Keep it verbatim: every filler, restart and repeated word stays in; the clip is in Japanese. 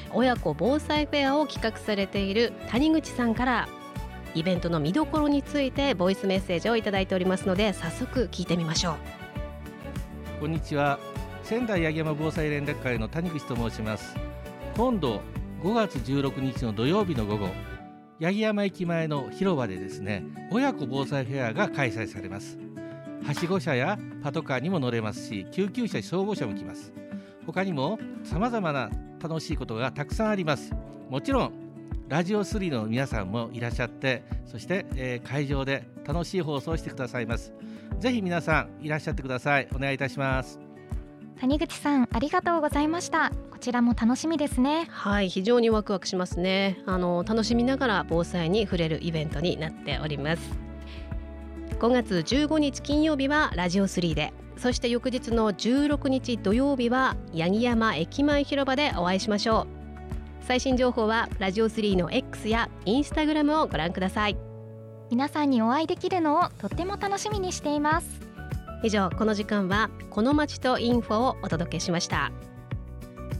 親子防災フェアを企画されている谷口さんからイベントの見どころについてボイスメッセージをいただいておりますので、早速聞いてみましょう。 こんにちは。仙台八木山防災連絡会の谷口と申します。今度ごがつじゅうろくにちの土曜日の午後、八木山駅前の広場でですね、親子防災フェアが開催されます。はしご車やパトカーにも乗れますし、救急車、消防車も来ます。他にも様々な楽しいことがたくさんあります。もちろんラジオスリーの皆さんもいらっしゃって、そして、えー、会場で楽しい放送をしてくださいます。ぜひ皆さんいらっしゃってください。お願いいたします。 谷口さん、ありがとうございました。こちらも楽しみですね。 はい、非常にワクワクしますね。あの楽しみながら防災に触れるイベントになっております。ごがつじゅうごにち金曜日はラジオスリーで、そして翌日のじゅうろくにち土曜日は八木山駅前広場でお会いしましょう。最新情報はラジオスリーの X やインスタグラムをご覧ください。 皆さんにお会いできるのをとっても楽しみにしています。 以上、この時間はこの街とインフォをお届けしました。